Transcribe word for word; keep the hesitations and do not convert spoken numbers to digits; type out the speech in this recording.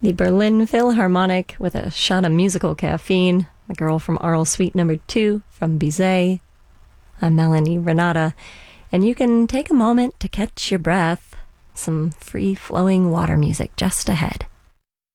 The Berlin Philharmonic with a shot of musical caffeine. The Girl from Arles Suite Number Two from Bizet. I'm Melanie Renata, and you can take a moment to catch your breath. Some free-flowing water music just ahead.